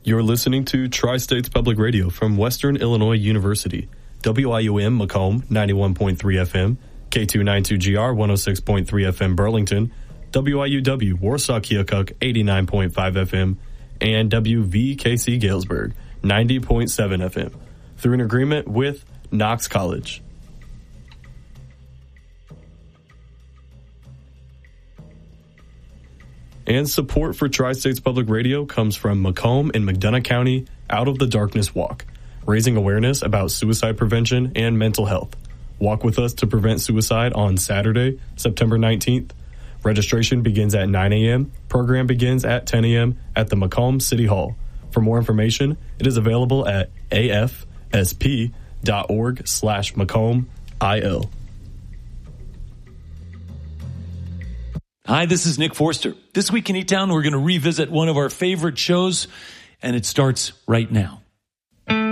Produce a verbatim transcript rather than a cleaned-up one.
You're listening to Tri-States Public Radio from Western Illinois University. W I U M Macomb, ninety-one point three F M, K two ninety-two G R, one oh six point three F M Burlington, W I U W Warsaw Keokuk, eighty-nine point five F M, and W V K C Galesburg, ninety point seven F M, through an agreement with Knox College. And support for Tri-States Public Radio comes from Macomb and McDonough County Out of the Darkness Walk, raising awareness about suicide prevention and mental health. Walk with us to prevent suicide on Saturday, September nineteenth. Registration begins at nine a.m. Program begins at ten a.m. at the Macomb City Hall. For more information, it is available at afsp.org slash Macomb IL. Hi, this is Nick Forster. This week in E-Town, we're going to revisit one of our favorite shows, and it starts right now.